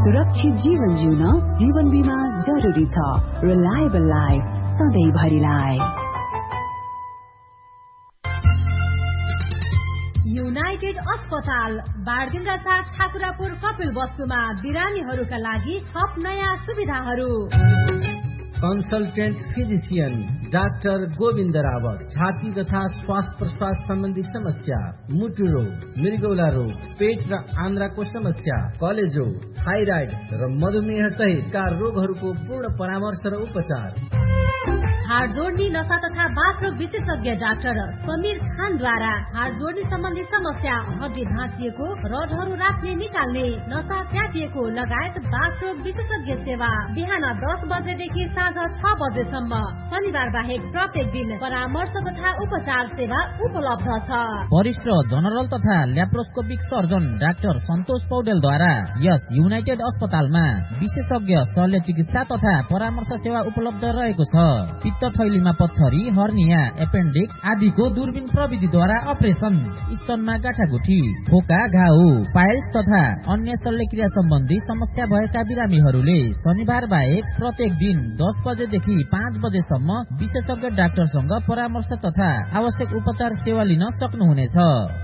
सुरक्षित जीवन जिउन जीवन बीमा जरुरी छ। Reliable life सधैँभरिलाई। युनाइटेड अस्पताल बारगंगा 4 ठाकुरापुर कपिल वस्तुमा बिरामीहरूका लागि थप नयाँ सुविधाहरू। Consultant physician doctor Govind Rawat, छाती तथा श्वास प्रश्वास सम्बन्धी समस्या, मुटु रोग, मृगौला रोग, पेट र आन्द्राको समस्या, कलेजो, थाइराइड र मधुमेह सहितका रोगहरूको पूर्ण परामर्श र उपचार। हाड जोड्ने नसा तथा बाथरोग विशेषज्ञ डाक्टर समीर खानद्वारा हाड जोड्ने सम्बन्धी समस्या, हड्डी भाँचिएको, रडहरू राख्ने निकाल्ने, नसा च्यातिएको लगायत बाथरोग विशेषज्ञ सेवा बिहान 10 बजेदेखि साँझ 6 बजेसम्म। शनिबार बाहेक प्रत्येक दिन परामर्श तथा उपचार सेवा उपलब्ध छ। वरिष्ठ जनरल तथा ल्याप्रोस्कोपिक सर्जन डाक्टर सन्तोष पौडेलद्वारा यस युनाइटेड अस्पतालमा विशेषज्ञ शल्य चिकित्सा तथा परामर्श सेवा उपलब्ध रहेको छ। पित्त थैलीमा पत्थरी, हर्निया, एपेन्डिक्स आदिको दूरबीन प्रविधिद्वारा अपरेसन, स्तनमा गाँठागुठी, फोका, घाउ, पाइल्स तथा अन्य शल्यक्रिया सम्बन्धी समस्या भएका बिरामीहरूले शनिबार बाहेक प्रत्येक दिन 10 बजेदेखि 5 बजेसम्म विशेषज्ञ डाक्टरसँग परामर्श तथा आवश्यक उपचार सेवा लिन सक्नुहुनेछ।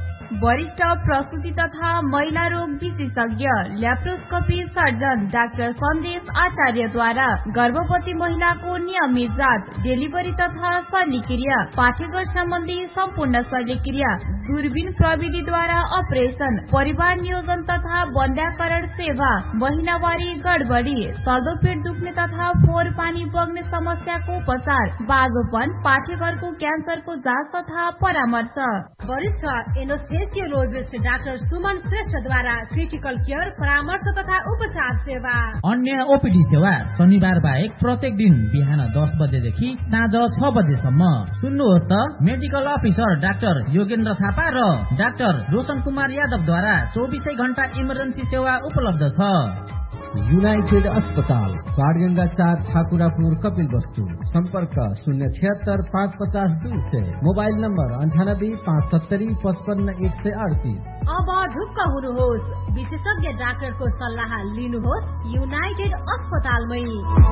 वरिष्ठ प्रसूति तथा महिला रोग विशेषज्ञ ल्याप्रोस्कोपी सर्जन डाक्टर सन्देश आचार्यद्वारा गर्भवती महिलाको नियमित जाँच, डेलिभरी तथा शल्यक्रिया, पाठेघर सम्बन्धी सम्पूर्ण शल्यक्रिया, दूरबीन प्रविधिद्वारा अपरेसन, परिवार नियोजन तथा बन्ध्याकरण सेवा, महिनावारी गडबडी, चल्दो पेट दुख्ने तथा फोहोर पानी बग्ने समस्याको उपचार, बाजोपन, पाठेघरको क्यान्सरको जाँच तथा परामर्श। वरिष्ठ एनेस्थेसियोलोजिस्ट डाक्टर सुमन श्रेष्ठद्वारा क्रिटिकल केयर परामर्श तथा उपचार सेवा। अन्य ओपीडी सेवा शनिबार बाहेक प्रत्येक दिन बिहान 10 बजेदेखि साँझ 6 बजेसम्म। सुन्नुहोस् त, medical officer doctor Yogendra Thapa र डाक्टर रोशन कुमार यादवद्वारा 24 घण्टा इमर्जेन्सी सेवा उपलब्ध छ। युनाइटेड अस्पताल बारगंगा 4 ठाकुरापुर कपिल वस्तु। संपर्क 076 550 200। Mobile number 98 570 55 138। अब ढुक्क हुनुहोस्, विशेषज्ञ डाक्टरको सल्लाह लिनुहोस् युनाइटेड अस्पतालमै।